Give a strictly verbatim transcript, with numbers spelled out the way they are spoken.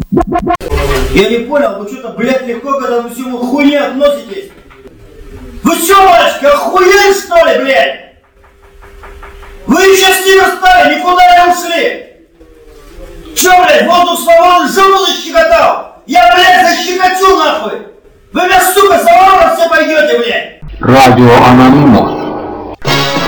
Я не понял, вы что-то, блядь, легко, когда вы всему хуйне относитесь. Вы что, мальчики, охуели, что ли, блядь? Вы еще с ними стали, никуда не ушли. Че, блядь, воздух свободы жопу защекотал? Я, блядь, защекочу, нахуй. Вы меня, сука, за ворот все пойдете, блядь. Радио Анонимус.